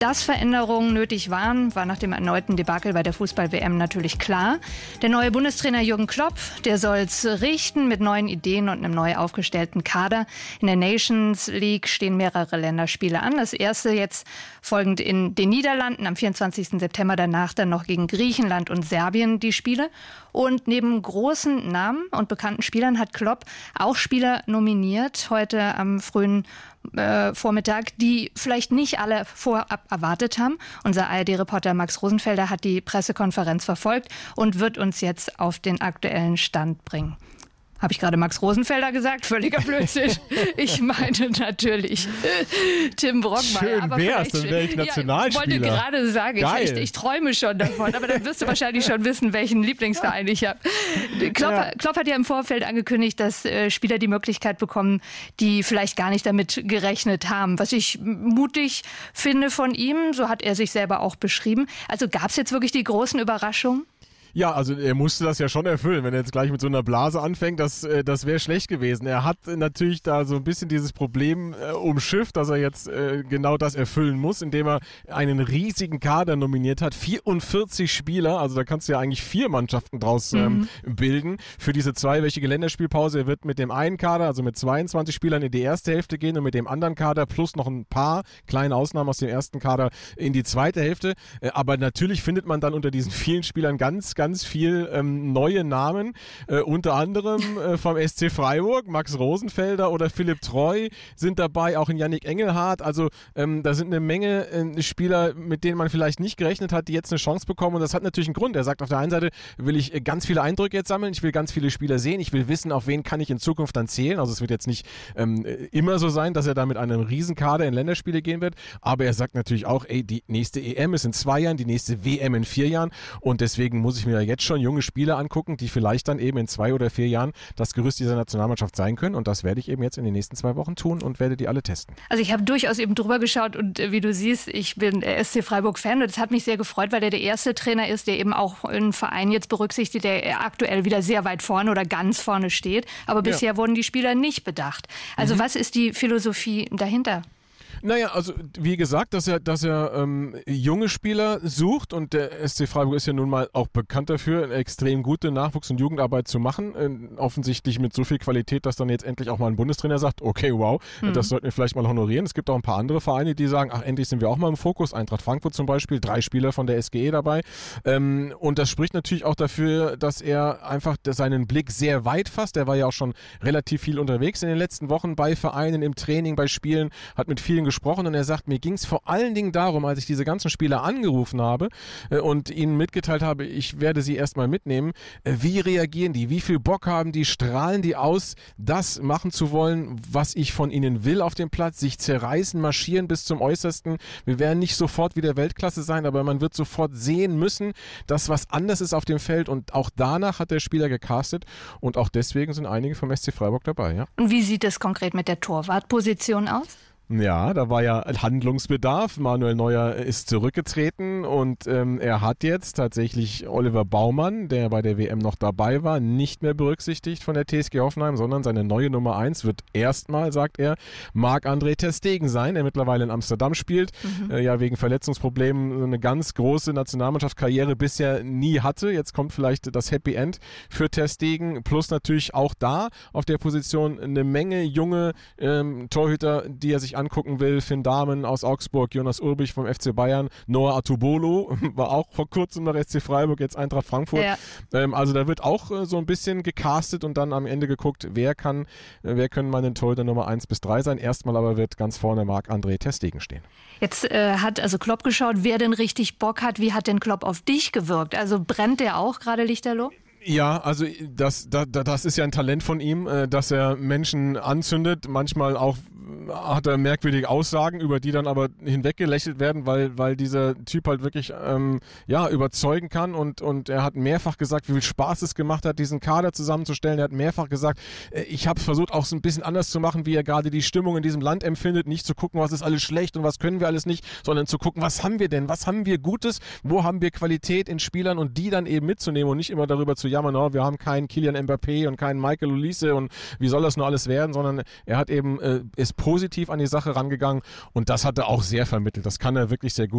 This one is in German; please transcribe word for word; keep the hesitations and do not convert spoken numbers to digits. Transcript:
Dass Veränderungen nötig waren, war nach dem erneuten Debakel bei der Fußball-W M natürlich klar. Der neue Bundestrainer Jürgen Klopp, der soll's richten mit neuen Ideen und einem neu aufgestellten Kader. In der Nations League stehen mehrere Länderspiele an. Das erste jetzt folgend in den Niederlanden am vierundzwanzigsten September, danach dann noch gegen Griechenland und Serbien die Spiele. Und neben großen Namen und bekannten Spielern hat Klopp auch Spieler nominiert, heute am frühen äh, Vormittag, die vielleicht nicht alle vorab erwartet haben. Unser A R D-Reporter Max Rosenfelder hat die Pressekonferenz verfolgt und wird uns jetzt auf den aktuellen Stand bringen. Habe ich gerade Max Rosenfelder gesagt? Völliger Blödsinn. Ich meine natürlich Tim Brockmeier. Schön aber wär's, dann wäre ich Nationalspieler. Ja, ich wollte gerade sagen, ich, ich, ich träume schon davon, aber dann wirst du wahrscheinlich schon wissen, welchen Lieblingsverein ich habe. Klopp, ja. Klopp hat ja im Vorfeld angekündigt, dass äh, Spieler die Möglichkeit bekommen, die vielleicht gar nicht damit gerechnet haben. Was ich mutig finde von ihm, so hat er sich selber auch beschrieben. Also gab es jetzt wirklich die großen Überraschungen? Ja, also er musste das ja schon erfüllen, wenn er jetzt gleich mit so einer Blase anfängt, das, das wäre schlecht gewesen. Er hat natürlich da so ein bisschen dieses Problem äh, umschifft, dass er jetzt äh, genau das erfüllen muss, indem er einen riesigen Kader nominiert hat, vierundvierzig Spieler, also da kannst du ja eigentlich vier Mannschaften draus ähm, mhm. bilden für diese zweiwöchige Länderspielpause. Er wird mit dem einen Kader, also mit zweiundzwanzig Spielern in die erste Hälfte gehen und mit dem anderen Kader plus noch ein paar kleine Ausnahmen aus dem ersten Kader in die zweite Hälfte. Äh, aber natürlich findet man dann unter diesen vielen Spielern ganz, ganz ganz viel ähm, neue Namen, äh, unter anderem äh, vom S C Freiburg, Max Rosenfelder oder Philipp Treu sind dabei, auch in Yannick Engelhardt, also ähm, da sind eine Menge äh, Spieler, mit denen man vielleicht nicht gerechnet hat, die jetzt eine Chance bekommen und das hat natürlich einen Grund. Er sagt, auf der einen Seite will ich äh, ganz viele Eindrücke jetzt sammeln, ich will ganz viele Spieler sehen, ich will wissen, auf wen kann ich in Zukunft dann zählen, also es wird jetzt nicht ähm, immer so sein, dass er da mit einem Riesenkader in Länderspiele gehen wird, aber er sagt natürlich auch, ey, die nächste E M ist in zwei Jahren, die nächste W M in vier Jahren und deswegen muss ich mir jetzt schon junge Spieler angucken, die vielleicht dann eben in zwei oder vier Jahren das Gerüst dieser Nationalmannschaft sein können und das werde ich eben jetzt in den nächsten zwei Wochen tun und werde die alle testen. Also ich habe durchaus eben drüber geschaut und äh, wie du siehst, ich bin S C Freiburg-Fan und das hat mich sehr gefreut, weil er der erste Trainer ist, der eben auch einen Verein jetzt berücksichtigt, der aktuell wieder sehr weit vorne oder ganz vorne steht, aber bisher ja. wurden die Spieler nicht bedacht. Also mhm. was ist die Philosophie dahinter? Naja, also wie gesagt, dass er, dass er ähm, junge Spieler sucht und der S C Freiburg ist ja nun mal auch bekannt dafür, eine extrem gute Nachwuchs- und Jugendarbeit zu machen. Äh, offensichtlich mit so viel Qualität, dass dann jetzt endlich auch mal ein Bundestrainer sagt, okay, wow, mhm. das sollten wir vielleicht mal honorieren. Es gibt auch ein paar andere Vereine, die sagen, ach, endlich sind wir auch mal im Fokus. Eintracht Frankfurt zum Beispiel, drei Spieler von der S G E dabei. Ähm, und das spricht natürlich auch dafür, dass er einfach seinen Blick sehr weit fasst. Er war ja auch schon relativ viel unterwegs in den letzten Wochen bei Vereinen, im Training, bei Spielen, hat mit vielen gesprochen und er sagt, mir ging es vor allen Dingen darum, als ich diese ganzen Spieler angerufen habe äh, und ihnen mitgeteilt habe, ich werde sie erstmal mitnehmen, äh, wie reagieren die, wie viel Bock haben die, strahlen die aus, das machen zu wollen, was ich von ihnen will auf dem Platz, sich zerreißen, marschieren bis zum Äußersten. Wir werden nicht sofort wieder Weltklasse sein, aber man wird sofort sehen müssen, dass was anders ist auf dem Feld und auch danach hat der Spieler gecastet und auch deswegen sind einige vom S C Freiburg dabei. Ja. Und wie sieht es konkret mit der Torwartposition aus? Ja, da war ja Handlungsbedarf. Manuel Neuer ist zurückgetreten und ähm, er hat jetzt tatsächlich Oliver Baumann, der bei der W M noch dabei war, nicht mehr berücksichtigt von der T S G Hoffenheim, sondern seine neue Nummer eins wird erstmal, sagt er, Marc-André ter Stegen sein, der mittlerweile in Amsterdam spielt, mhm. äh, ja wegen Verletzungsproblemen eine ganz große Nationalmannschaftskarriere bisher nie hatte. Jetzt kommt vielleicht das Happy End für ter Stegen, plus natürlich auch da auf der Position eine Menge junge ähm, Torhüter, die er sich angucken will. Finn Dahmen aus Augsburg, Jonas Urbich vom F C Bayern, Noah Atubolo war auch vor kurzem noch S C Freiburg, jetzt Eintracht Frankfurt. Ja. Ähm, also da wird auch äh, so ein bisschen gecastet und dann am Ende geguckt, wer kann, äh, wer können meine Torhüter Nummer eins bis drei sein. Erstmal aber wird ganz vorne Marc-André ter Stegen stehen. Jetzt äh, hat also Klopp geschaut, wer denn richtig Bock hat. Wie hat denn Klopp auf dich gewirkt? Also brennt der auch gerade lichterloh? Ja, also das, das, das ist ja ein Talent von ihm, dass er Menschen anzündet, manchmal auch hat er merkwürdige Aussagen, über die dann aber hinweggelächelt werden, weil, weil dieser Typ halt wirklich ähm, ja, überzeugen kann und, und er hat mehrfach gesagt, wie viel Spaß es gemacht hat, diesen Kader zusammenzustellen. Er hat mehrfach gesagt, ich habe versucht auch so ein bisschen anders zu machen, wie er gerade die Stimmung in diesem Land empfindet, nicht zu gucken, was ist alles schlecht und was können wir alles nicht, sondern zu gucken, was haben wir denn, was haben wir Gutes, wo haben wir Qualität in Spielern und die dann eben mitzunehmen und nicht immer darüber zu jammern, oh, wir haben keinen Kylian Mbappé und keinen Michael Olise und wie soll das nur alles werden, sondern er hat eben, äh, ist positiv an die Sache rangegangen und das hat er auch sehr vermittelt. Das kann er wirklich sehr gut.